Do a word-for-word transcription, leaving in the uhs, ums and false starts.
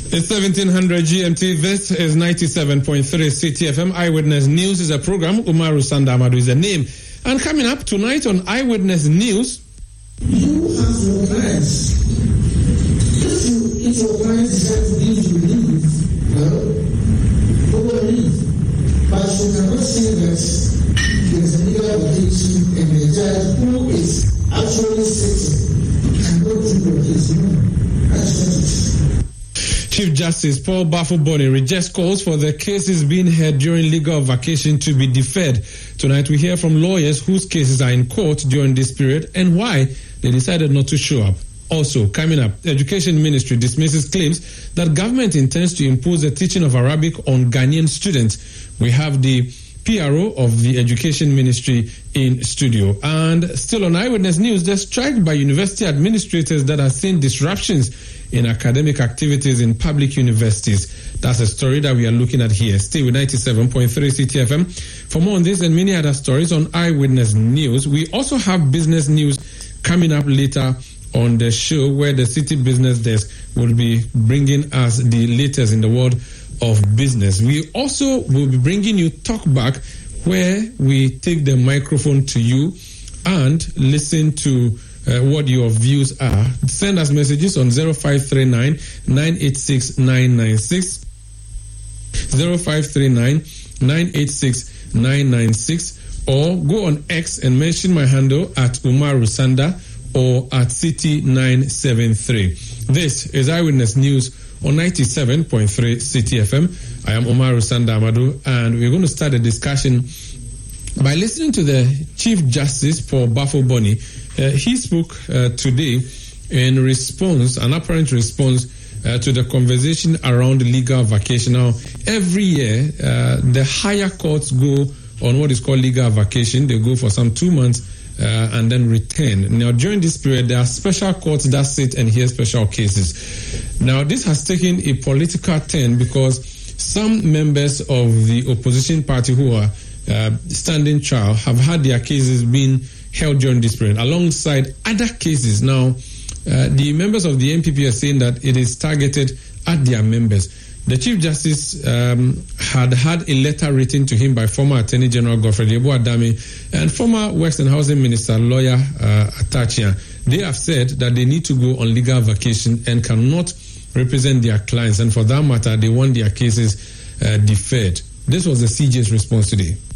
It's seventeen hundred G M T. This is ninety-seven point three C T F M. Eyewitness News is a program. Umaru Sanda Amadu is the name. And coming up tonight on Eyewitness News. You have your clients. If, you, if your clients decide to give you leave, well, go on leave. But you cannot say that there's a legal obligation and the judge who is actually sitting cannot do your case. No, that's not it. Chief Justice Paul Bafo-Boni rejects calls for the cases being heard during legal vacation to be deferred. Tonight we hear from lawyers whose cases are in court during this period and why they decided not to show up. Also, coming up, Education Ministry dismisses claims that government intends to impose the teaching of Arabic on Ghanaian students. We have the P R O of the Education Ministry in studio. And still on Eyewitness News, the strike by university administrators that are seeing disruptions in academic activities in public universities. That's a story that we are looking at here. Stay with ninety-seven point three C T F M. For more on this and many other stories on Eyewitness News, we also have business news coming up later on the show where the City Business Desk will be bringing us the latest in the world of business. We also will be bringing you Talk Back, where we take the microphone to you and listen to Uh, what your views are. Send us messages on zero five three nine, nine eight six, nine nine six, zero five three nine, nine eight six, nine nine six, or go on X and mention my handle at Umaru Sanda or at City nine seven three. This is Eyewitness News on ninety-seven point three C T F M. I am Umaru Sanda Amadu, and we're going to start a discussion by listening to the Chief Justice Paul Bafo-Boni. Uh, he spoke uh, today in response, an apparent response uh, to the conversation around legal vacation. Now, every year, uh, the higher courts go on what is called legal vacation. They go for some two months uh, and then return. Now, during this period, there are special courts that sit and hear special cases. Now, this has taken a political turn because some members of the opposition party who are uh, standing trial have had their cases being held during this period, alongside other cases. Now, uh, the members of the N P P are saying that it is targeted at their members. The Chief Justice um, had had a letter written to him by former Attorney General Godfred Yeboah-Dame and former Works and Housing Minister, lawyer uh, Atachia. They have said that they need to go on legal vacation and cannot represent their clients, and for that matter, they want their cases uh, deferred. This was the C J's response today.